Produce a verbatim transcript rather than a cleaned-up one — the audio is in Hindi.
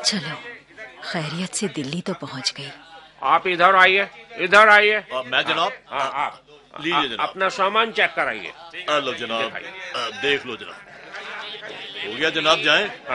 चलो, खैरियत से दिल्ली तो पहुंच गई। आप इधर आइए, इधर आइए। मैं जनाब? हाँ, आप लीजिए जनाब। अपना सामान चेक कराइए। लो जनाब, देख लो जनाब। हो गया जनाब, जाएं?